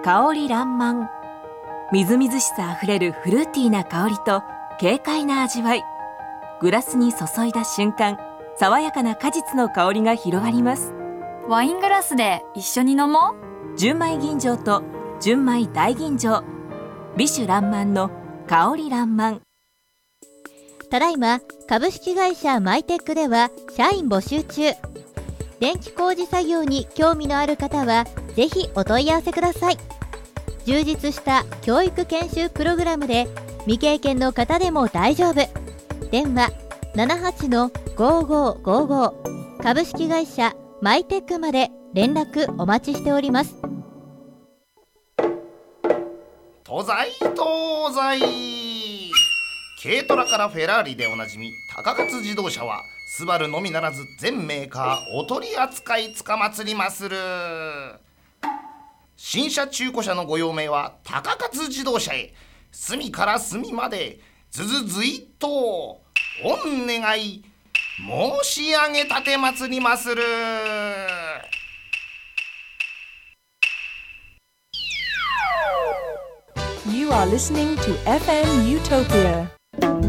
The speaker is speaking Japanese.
香りらんまん。みずみずしさあふれるフルーティーな香りと軽快な味わい。グラスに注いだ瞬間、爽やかな果実の香りが広がります。 ワイングラスで一緒に飲もう。 純米吟醸と純米大吟醸、美酒らんまんの香りらんまん。 ただいま株式会社マイテックでは社員募集中。電気工事作業に興味のある方はぜひお問い合わせください。充実した教育研修プログラムで未経験の方でも大丈夫。電話 78-5555 株式会社マイテックまで連絡お待ちしております。 東西軽トラからフェラーリでおなじみ高勝自動車はスバルのみならず全メーカーお取り扱いつかまつりまする。新車中古車のご用命は高勝自動車へ。隅から隅までずいっとお願い申し上げたてまつりまする。 You are listening to FM Utopia.